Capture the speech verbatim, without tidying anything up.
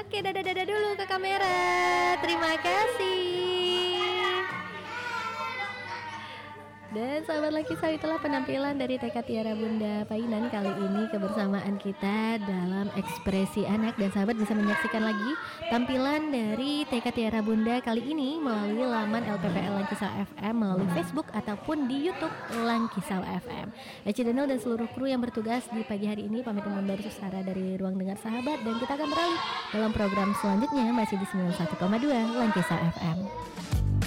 Oke, dadah-dadah dulu ke kamera. Terima kasih. Dan sahabat Langkisau, itulah penampilan dari T K Tiara Bunda Painan kali ini, kebersamaan kita dalam ekspresi anak. Dan sahabat bisa menyaksikan lagi tampilan dari T K Tiara Bunda kali ini melalui laman L P P L Langkisau F M, melalui Facebook ataupun di YouTube Langkisau F M. Eci Daniel dan seluruh kru yang bertugas di pagi hari ini pamit undur suara dari Ruang Dengar Sahabat, dan kita akan beralih dalam program selanjutnya masih di sembilan puluh satu koma dua Langkisau F M.